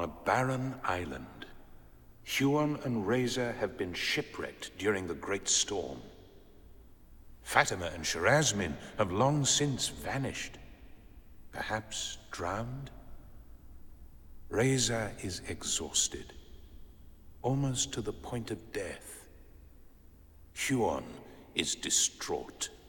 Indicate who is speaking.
Speaker 1: a barren island, Huon and Reza have been shipwrecked during the Great Storm. Fatima and Shirazmin have long since vanished. Perhaps drowned? Reza is exhausted, almost to the point of death. Huon is distraught.